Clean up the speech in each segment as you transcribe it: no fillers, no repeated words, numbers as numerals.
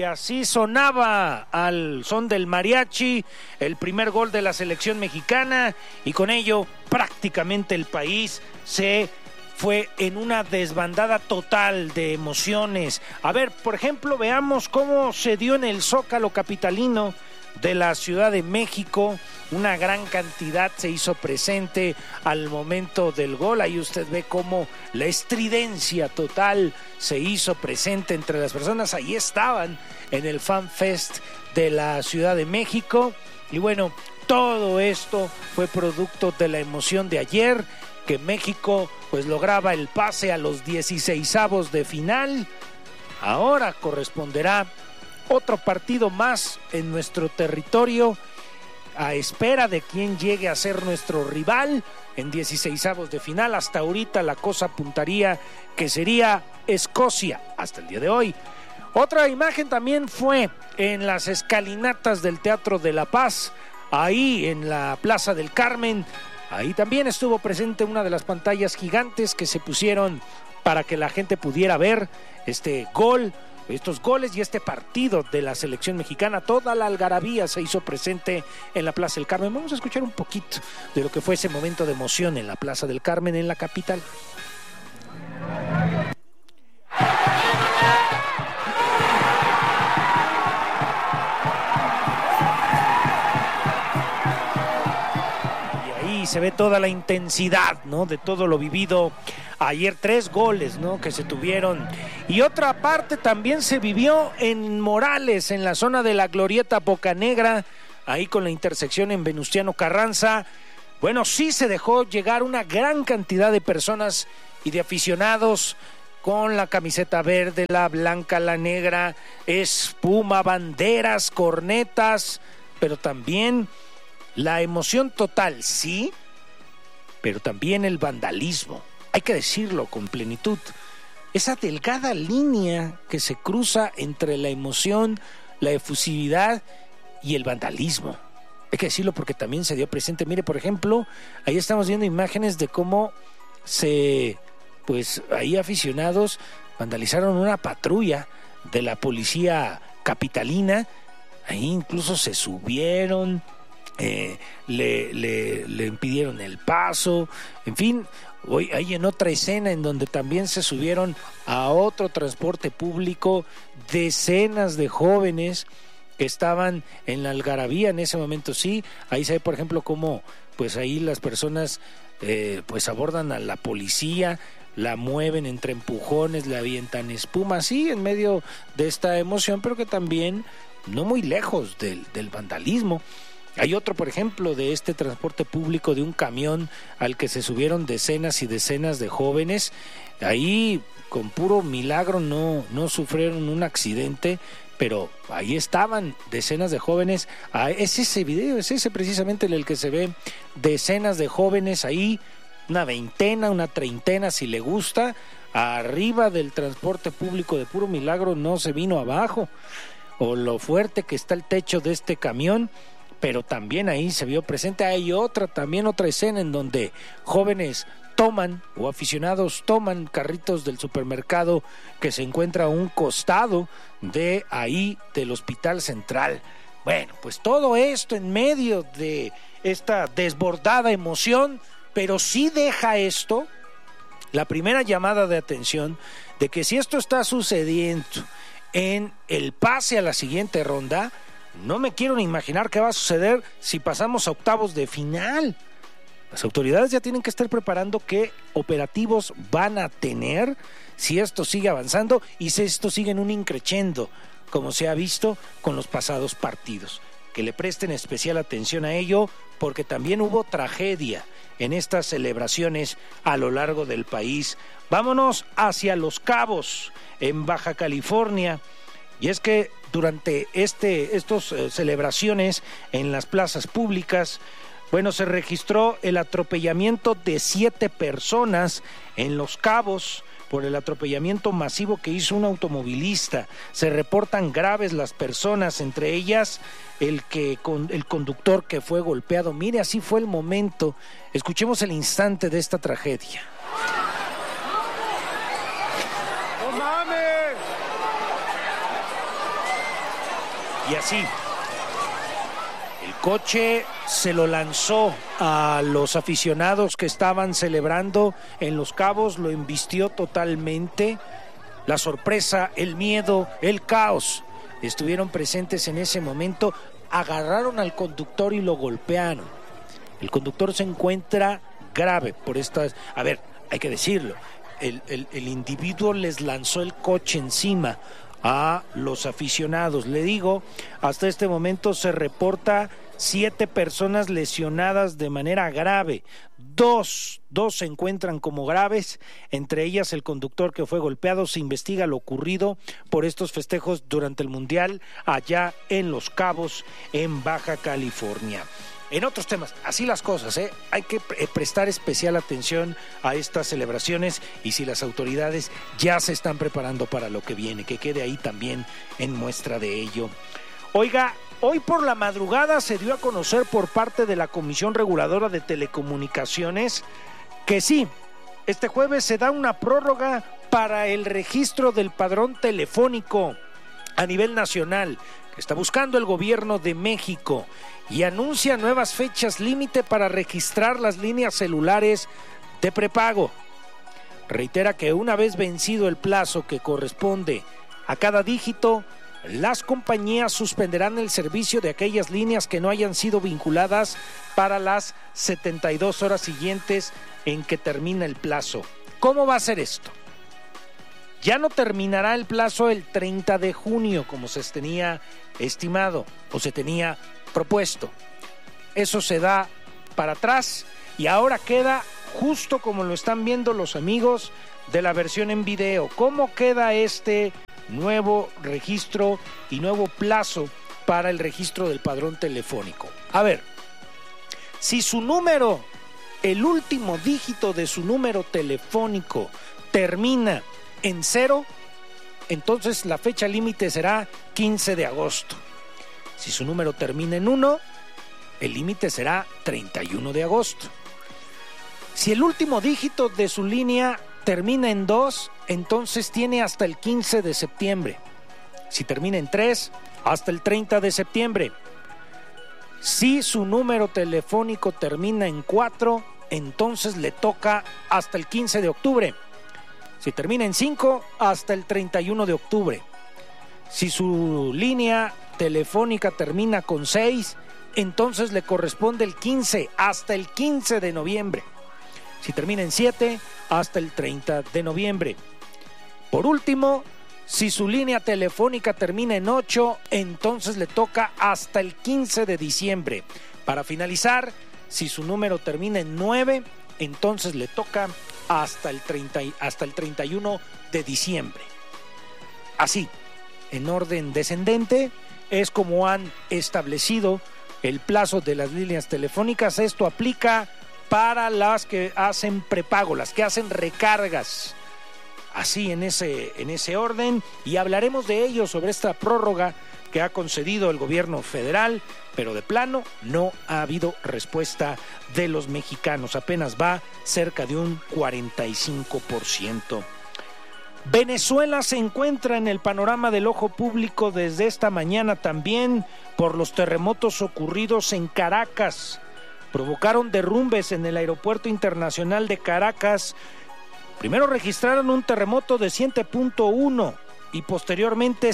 así sonaba al son del mariachi el primer gol de la selección mexicana, y con ello prácticamente el país se fue en una desbandada total de emociones. A ver, por ejemplo, veamos cómo se dio en el Zócalo capitalino de la Ciudad de México. Una gran cantidad se hizo presente al momento del gol. Ahí usted ve cómo la estridencia total se hizo presente entre las personas. Ahí estaban en el Fan Fest de la Ciudad de México. Y bueno, todo esto fue producto de la emoción de ayer, que México pues lograba el pase a los 16avos de final. Ahora corresponderá otro partido más en nuestro territorio, a espera de quién llegue a ser nuestro rival en 16avos de final. Hasta ahorita la cosa apuntaría que sería Escocia, hasta el día de hoy. Otra imagen también fue en las escalinatas del Teatro de la Paz, ahí en la Plaza del Carmen. Ahí también estuvo presente una de las pantallas gigantes que se pusieron para que la gente pudiera ver estos goles y este partido de la selección mexicana. Toda la algarabía se hizo presente en la Plaza del Carmen. Vamos a escuchar un poquito de lo que fue ese momento de emoción en la Plaza del Carmen, en la capital. Se ve toda la intensidad, ¿no?, de todo lo vivido ayer. 3 goles, ¿no?, que se tuvieron. Y otra parte también se vivió en Morales, en la zona de la Glorieta Bocanegra, ahí con la intersección en Venustiano Carranza. Bueno, sí se dejó llegar una gran cantidad de personas y de aficionados con la camiseta verde, la blanca, la negra, espuma, banderas, cornetas, pero también la emoción total, sí, pero también el vandalismo. Hay que decirlo con plenitud. Esa delgada línea que se cruza entre la emoción, la efusividad y el vandalismo. Hay que decirlo porque también se dio presente. Mire, por ejemplo, ahí estamos viendo imágenes de cómo ahí aficionados vandalizaron una patrulla de la policía capitalina. Ahí incluso se subieron, le impidieron el paso. En fin, hoy hay en otra escena en donde también se subieron a otro transporte público decenas de jóvenes que estaban en la algarabía en ese momento. Sí, ahí se ve, por ejemplo, cómo pues ahí las personas abordan a la policía, la mueven entre empujones, le avientan espuma, sí, en medio de esta emoción, pero que también no muy lejos del vandalismo. Hay otro, por ejemplo, de este transporte público, de un camión al que se subieron decenas y decenas de jóvenes. Ahí, con puro milagro, no sufrieron un accidente, pero ahí estaban decenas de jóvenes. Es ese video, es ese precisamente el que se ve decenas de jóvenes ahí, una veintena, una treintena, si le gusta, arriba del transporte público. De puro milagro no se vino abajo, o lo fuerte que está el techo de este camión. Pero también ahí se vio presente. Hay otra escena en donde jóvenes toman, o aficionados toman, carritos del supermercado que se encuentra a un costado de ahí del Hospital Central. Bueno, pues todo esto en medio de esta desbordada emoción, pero sí deja esto la primera llamada de atención de que si esto está sucediendo en el pase a la siguiente ronda, no me quiero ni imaginar qué va a suceder si pasamos a octavos de final. Las autoridades ya tienen que estar preparando qué operativos van a tener si esto sigue avanzando y si esto sigue en un increchendo, como se ha visto con los pasados partidos. Que le presten especial atención a ello, porque también hubo tragedia en estas celebraciones a lo largo del país. Vámonos hacia Los Cabos, en Baja California. Y es que durante estos celebraciones en las plazas públicas, bueno, se registró el atropellamiento de 7 personas en Los Cabos por el atropellamiento masivo que hizo un automovilista. Se reportan graves las personas, entre ellas el conductor que fue golpeado. Mire, así fue el momento. Escuchemos el instante de esta tragedia. Y así, el coche se lo lanzó a los aficionados que estaban celebrando en Los Cabos, lo embistió totalmente. La sorpresa, el miedo, el caos estuvieron presentes en ese momento. Agarraron al conductor y lo golpearon. El conductor se encuentra grave por estas... A ver, hay que decirlo, el individuo les lanzó el coche encima a los aficionados. Le digo, hasta este momento se reporta 7 personas lesionadas de manera grave. Dos se encuentran como graves, entre ellas el conductor que fue golpeado. Se investiga lo ocurrido por estos festejos durante el Mundial allá en Los Cabos, en Baja California. En otros temas, así las cosas, hay que prestar especial atención a estas celebraciones, y si las autoridades ya se están preparando para lo que viene, que quede ahí también en muestra de ello. Oiga, hoy por la madrugada se dio a conocer por parte de la Comisión Reguladora de Telecomunicaciones que sí, este jueves se da una prórroga para el registro del padrón telefónico a nivel nacional que está buscando el gobierno de México, y anuncia nuevas fechas límite para registrar las líneas celulares de prepago. Reitera que una vez vencido el plazo que corresponde a cada dígito, las compañías suspenderán el servicio de aquellas líneas que no hayan sido vinculadas para las 72 horas siguientes en que termina el plazo. ¿Cómo va a ser esto? Ya no terminará el plazo el 30 de junio, como se tenía estimado o se tenía propuesto. Eso se da para atrás y ahora queda justo como lo están viendo los amigos de la versión en video. ¿Cómo queda este nuevo registro y nuevo plazo para el registro del padrón telefónico? A ver, si su número, el último dígito de su número telefónico termina en 0, entonces la fecha límite será 15 de agosto. Si su número termina en 1, el límite será 31 de agosto. Si el último dígito de su línea termina en 2, entonces tiene hasta el 15 de septiembre. Si termina en 3, hasta el 30 de septiembre. Si su número telefónico termina en 4, entonces le toca hasta el 15 de octubre. Si termina en 5, hasta el 31 de octubre. Si su línea telefónica termina con 6, entonces le corresponde el 15, hasta el 15 de noviembre. Si termina en 7, hasta el 30 de noviembre. Por último, si su línea telefónica termina en 8, entonces le toca hasta el 15 de diciembre. Para finalizar, si su número termina en 9, entonces le toca hasta el 31 de diciembre. Así, en orden descendente, es como han establecido el plazo de las líneas telefónicas. Esto aplica para las que hacen prepago, las que hacen recargas. Así en ese orden, y hablaremos de ello, sobre esta prórroga que ha concedido el gobierno federal, pero de plano no ha habido respuesta de los mexicanos, apenas va cerca de un 45%. Venezuela se encuentra en el panorama del ojo público desde esta mañana también por los terremotos ocurridos en Caracas. Provocaron derrumbes en el aeropuerto internacional de Caracas. Primero registraron un terremoto de 7.1 y posteriormente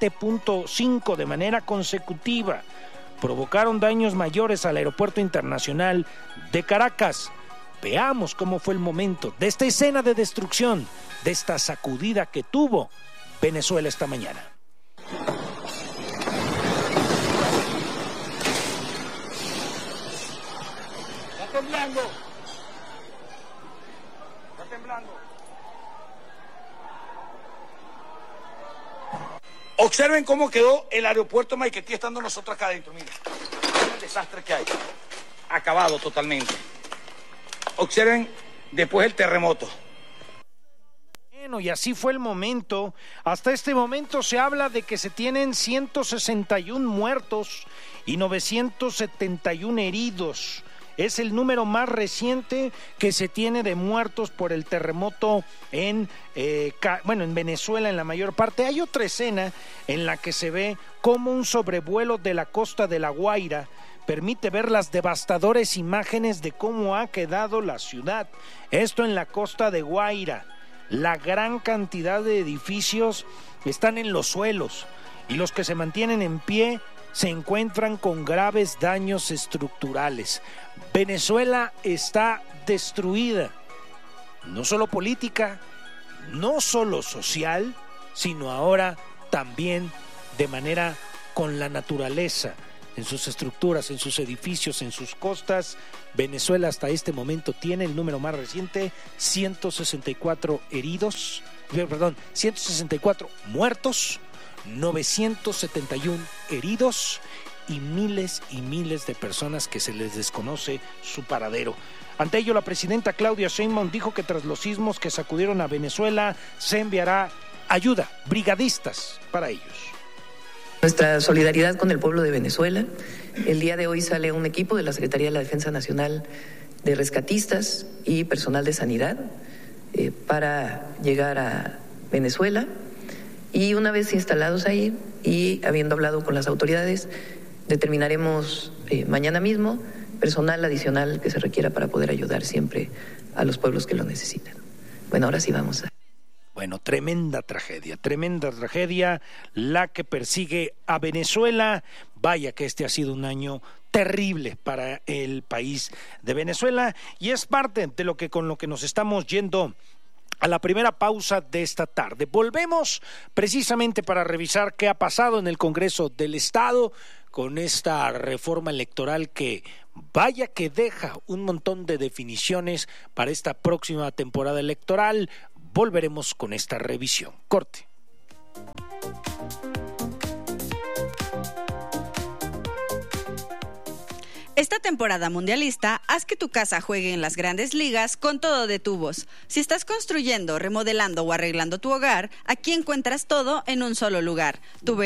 7.5 de manera consecutiva. Provocaron daños mayores al aeropuerto internacional de Caracas. Veamos cómo fue el momento de esta escena de destrucción, de esta sacudida que tuvo Venezuela esta mañana. Está temblando. Está temblando. Observen cómo quedó el aeropuerto Maiquetía estando nosotros acá adentro. Miren, el desastre que hay. Acabado totalmente. Observen después el terremoto. Bueno, y así fue el momento. Hasta este momento se habla de que se tienen 161 muertos y 971 heridos es el número más reciente que se tiene de muertos por el terremoto en Venezuela en la mayor parte. Hay otra escena en la que se ve cómo un sobrevuelo de la costa de La Guaira permite ver las devastadoras imágenes de cómo ha quedado la ciudad. Esto en la costa de Guaira. La gran cantidad de edificios están en los suelos y los que se mantienen en pie se encuentran con graves daños estructurales. Venezuela está destruida, no solo política, no solo social, sino ahora también de manera con la naturaleza, en sus estructuras, en sus edificios, en sus costas. Venezuela hasta este momento tiene el número más reciente, 164 muertos, 971 heridos y miles de personas que se les desconoce su paradero. Ante ello, la presidenta Claudia Sheinbaum dijo que tras los sismos que sacudieron a Venezuela se enviará ayuda, brigadistas para ellos. Nuestra solidaridad con el pueblo de Venezuela. El día de hoy sale un equipo de la Secretaría de la Defensa Nacional de rescatistas y personal de sanidad para llegar a Venezuela. Y una vez instalados ahí y habiendo hablado con las autoridades, determinaremos mañana mismo personal adicional que se requiera para poder ayudar siempre a los pueblos que lo necesitan. Bueno, ahora sí vamos a... Bueno, tremenda tragedia la que persigue a Venezuela. Vaya que este ha sido un año terrible para el país de Venezuela y es parte de lo que con lo que nos estamos yendo a la primera pausa de esta tarde. Volvemos precisamente para revisar qué ha pasado en el Congreso del Estado con esta reforma electoral que vaya que deja un montón de definiciones para esta próxima temporada electoral. Volveremos con esta revisión. Corte. Esta temporada mundialista, haz que tu casa juegue en las grandes ligas con todo de tubos. Si estás construyendo, remodelando o arreglando tu hogar, aquí encuentras todo en un solo lugar.